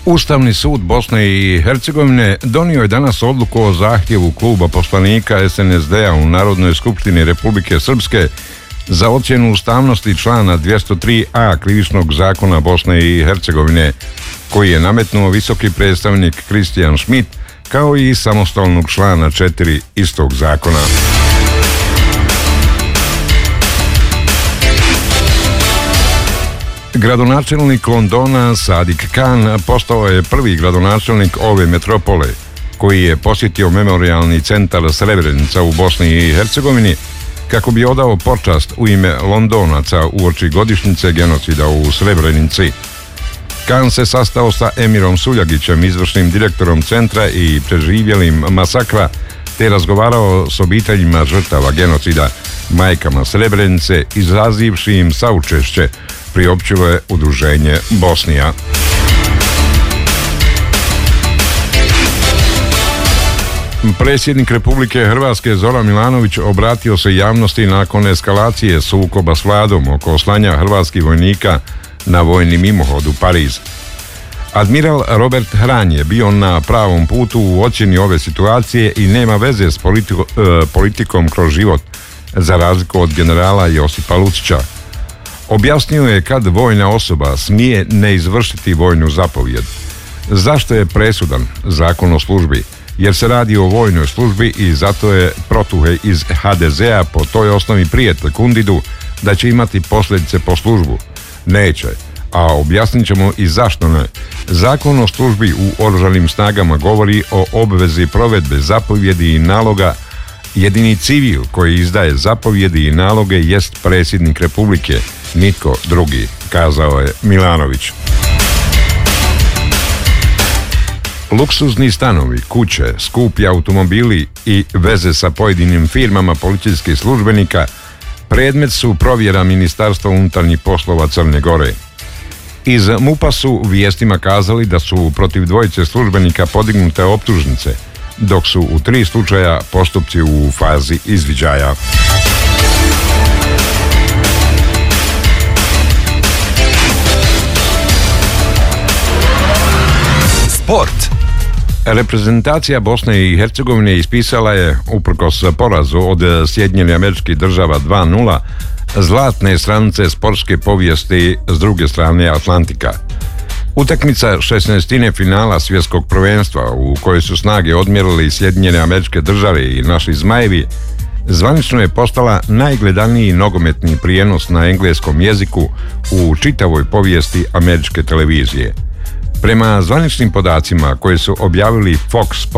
Ustavni sud Bosne i Hercegovine donio je danas odluku o zahtjevu kluba poslanika SNSD-a u Narodnoj skupštini Republike Srpske za ocjenu ustavnosti člana 203a Krivičnog zakona Bosne i Hercegovine, koji je nametnuo visoki predstavnik Kristijan Schmidt, kao i samostalnog člana 4 istog zakona. Gradonačelnik Londona Sadiq Khan postao je prvi gradonačelnik ove metropole, koji je posjetio memorijalni centar Srebrenica u Bosni i Hercegovini kako bi odao počast u ime Londonaca uoči godišnjice genocida u Srebrenici. Khan se sastao sa Emirom Suljagićem, izvršnim direktorom centra i preživjelim masakra, te razgovarao s obiteljima žrtava genocida, majkama Srebrenice, izrazivši im saučešće, priopćilo je udruženje Bosnija. Predsjednik Republike Hrvatske Zoran Milanović obratio se javnosti nakon eskalacije sukoba s vladom oko slanja hrvatskih vojnika na vojni mimohod u Pariz. Admiral Robert Hran je bio na pravom putu u ocjeni ove situacije i nema veze s politikom kroz život, za razliku od generala Josipa Lucića. Objasnio je kad vojna osoba smije ne izvršiti vojnu zapovjed. Zašto je presudan Zakon o službi? Jer se radi o vojnoj službi i zato je Protuhe iz HDZ-a po toj osnovi prijatelj Kundidu da će imati posljedice po službu. Neće, a objasnit ćemo i zašto ne. Zakon o službi u Oružanim snagama govori o obvezi provedbe zapovjedi i naloga. Jedini civil koji izdaje zapovjedi i naloge jest predsjednik Republike, nitko drugi, kazao je Milanović. Luksuzni stanovi, kuće, skupi automobili i veze sa pojedinim firmama policijskih službenika predmet su provjera Ministarstva unutarnjih poslova Crne Gore. Iz MUP-a su vijestima kazali da su protiv dvojice službenika podignute optužnice, dok su u 3 slučaja postupci u fazi izviđaja. Sport. Reprezentacija Bosne i Hercegovine ispisala je, uprkos porazu od Sjedinjenih Američkih Država 2:0, zlatne stranice sportske povijesti s druge strane Atlantika. Utakmica 16. finala svjetskog prvenstva, u kojoj su snage odmjerili Sjedinjene Američke Države i naši Zmajevi, zvanično je postala najgledaniji nogometni prijenos na engleskom jeziku u čitavoj povijesti američke televizije. Prema zvaničnim podacima koje su objavili Fox